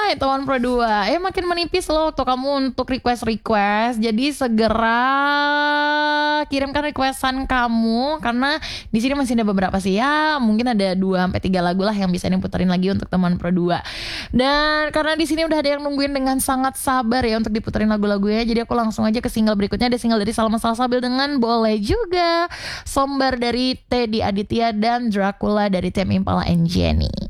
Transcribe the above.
teman Pro 2. Makin menipis loh waktu kamu untuk request. Jadi segera kirimkan requestan kamu karena di sini masih ada beberapa sih ya. Mungkin ada 2-3 lagu lah yang bisa diputerin lagi untuk teman Pro 2. Dan karena di sini udah ada yang nungguin dengan sangat sabar ya untuk diputerin lagu-lagunya. Jadi aku langsung aja ke single berikutnya. Ada single dari Salma Salsabil dengan Boleh Juga, Sombar dari Teddy Aditya, dan Dracula dari Tame Impala and Jenny.